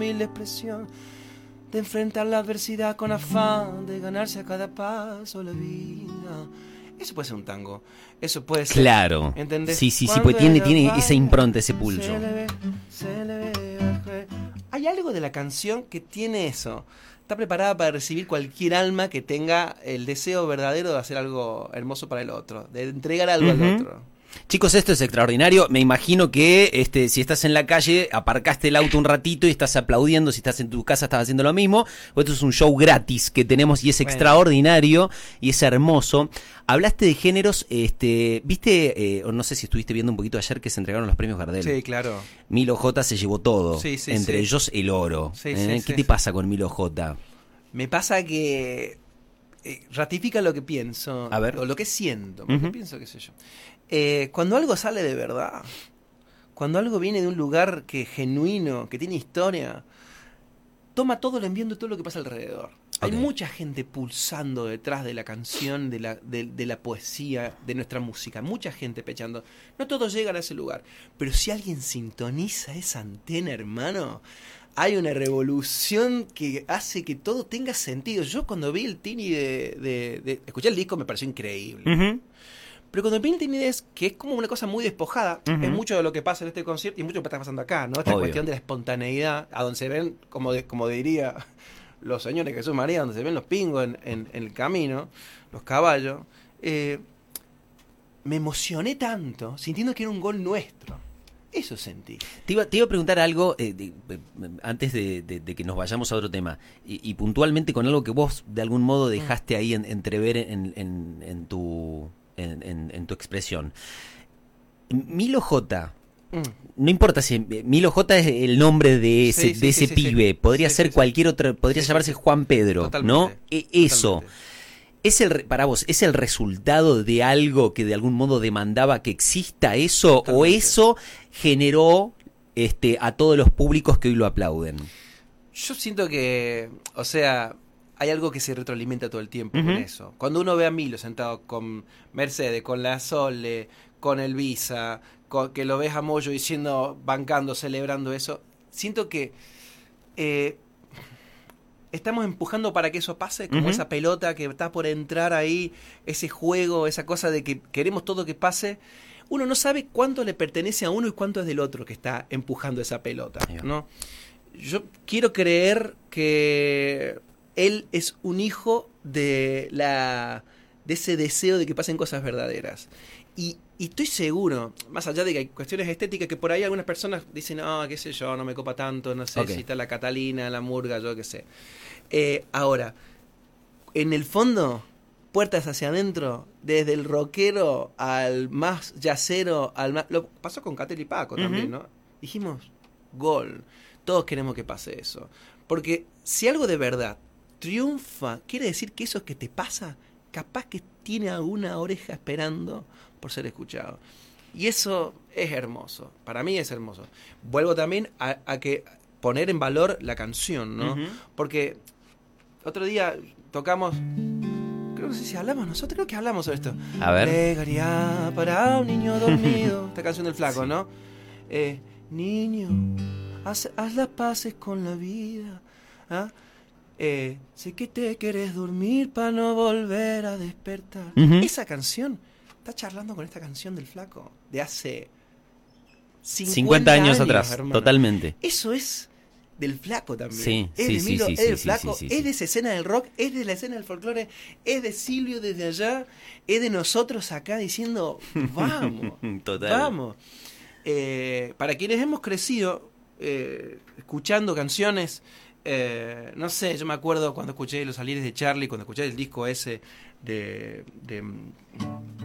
la expresión de enfrentar la adversidad con afán de ganarse a cada paso la vida. Eso puede ser un tango. Eso puede ser. Claro. ¿Entendés? Sí, porque tiene esa impronta, ese pulso. Se le ve. Hay algo de la canción que tiene eso. Está preparada para recibir cualquier alma que tenga el deseo verdadero de hacer algo hermoso para el otro, de entregar algo al otro. Chicos, esto es extraordinario. Me imagino que si estás en la calle, aparcaste el auto un ratito y estás aplaudiendo. Si estás en tu casa, estás haciendo lo mismo. Esto es un show gratis que tenemos y es extraordinario y es hermoso. Hablaste de géneros, ¿viste? No sé si estuviste viendo un poquito ayer que se entregaron los premios Gardel. Sí, claro. Milo J se llevó todo, entre ellos el oro. ¿Qué te pasa con Milo J? Me pasa que ratifica lo que pienso, a ver, o lo que siento, lo que pienso, qué sé yo. Cuando algo sale de verdad, cuando algo viene de un lugar que es genuino, que tiene historia, toma todo el ambiente, todo lo que pasa alrededor. Hay mucha gente pulsando detrás de la canción, de la poesía, de nuestra música. Mucha gente pechando. No todos llegan a ese lugar. Pero si alguien sintoniza esa antena, hermano, hay una revolución que hace que todo tenga sentido. Yo cuando vi el Tini escuché el disco, me pareció increíble. Pero cuando vi el Tiny Desk, que es como una cosa muy despojada, es mucho de lo que pasa en este concierto y mucho de lo que está pasando acá, ¿no? Esta cuestión de la espontaneidad, a donde se ven, como diría los señores Jesús María, donde se ven los pingos en el camino, los caballos. Me emocioné tanto, sintiendo que era un gol nuestro. Eso sentí. Te iba a preguntar algo antes de que nos vayamos a otro tema, y puntualmente con algo que vos de algún modo dejaste ahí entrever en tu expresión. Milo J. No importa si Milo J es el nombre de ese pibe. Podría ser cualquier otro, podría llamarse Juan Pedro, totalmente, ¿no? Eso. Totalmente. Para vos, ¿es el resultado de algo que de algún modo demandaba que exista eso? Totalmente. ¿O eso generó a todos los públicos que hoy lo aplauden? Yo siento que, o sea, hay algo que se retroalimenta todo el tiempo con eso. Cuando uno ve a Milo sentado con Mercedes, con la Sole, con el Visa, que lo ves a Moyo diciendo, bancando, celebrando eso, siento que estamos empujando para que eso pase, como esa pelota que está por entrar ahí, ese juego, esa cosa de que queremos todo que pase. Uno no sabe cuánto le pertenece a uno y cuánto es del otro que está empujando esa pelota, ¿no? Yo quiero creer que él es un hijo de ese deseo de que pasen cosas verdaderas. Y estoy seguro, más allá de que hay cuestiones estéticas, que por ahí algunas personas dicen, no, qué sé yo, no me copa tanto, no sé si está la Catalina, la Murga, yo qué sé. Ahora, en el fondo, puertas hacia adentro, desde el rockero al más yacero, lo pasó con Catel y Paco también, ¿no? Dijimos, gol. Todos queremos que pase eso. Porque si algo de verdad triunfa, quiere decir que eso que te pasa, capaz que tiene alguna oreja esperando por ser escuchado. Y eso es hermoso. Para mí es hermoso. Vuelvo también a que poner en valor la canción, ¿no? Porque otro día tocamos, no sé si hablamos nosotros, creo que hablamos sobre esto. A ver. Plegaria para un niño dormido. Esta canción del flaco, ¿no? Niño, haz las paces con la vida. ¿Ah? Sé que te querés dormir para no volver a despertar. Esa canción está charlando con esta canción del flaco de hace 50 años atrás, hermano. Totalmente. Eso es del flaco también. Sí, es de Milo, es del flaco, sí. Es de esa escena del rock, es de la escena del folclore, es de Silvio desde allá, es de nosotros acá diciendo, vamos, vamos. Para quienes hemos crecido escuchando canciones, no sé, yo me acuerdo cuando escuché Los Alieres de Charlie, cuando escuché el disco ese de